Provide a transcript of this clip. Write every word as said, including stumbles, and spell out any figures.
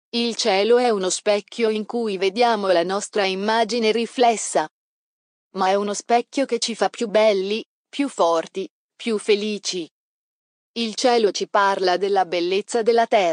Il cielo è uno specchio in cui vediamo la nostra immagine riflessa. Ma è uno specchio che ci fa più belli, più forti, più felici. Il cielo ci parla della bellezza della terra.